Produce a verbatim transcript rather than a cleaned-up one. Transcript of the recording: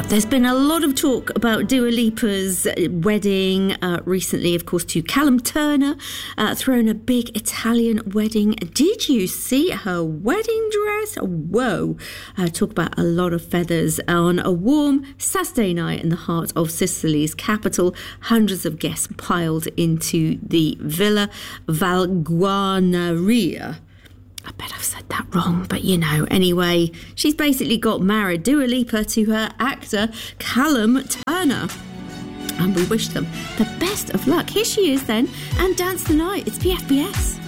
There's been a lot of talk about Dua Lipa's wedding uh, recently, of course, to Callum Turner, uh, throwing a big Italian wedding. Did you see her wedding dress? Whoa. Uh, talk about a lot of feathers on a warm Saturday night in the heart of Sicily's capital. Hundreds of guests piled into the Villa Valguarnaria. I bet I've said that wrong, but you know, anyway, she's basically got married, Dua Lipa, to her actor Callum Turner. And we wish them the best of luck. Here she is then, and Dance the Night. It's P F B S.